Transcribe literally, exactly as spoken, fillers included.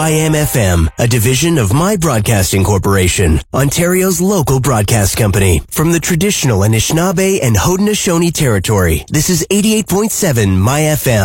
I M F M, a division of My Broadcasting Corporation, Ontario's local broadcast company. From the traditional Anishinaabe and Haudenosaunee territory, this is eighty-eight point seven My F M.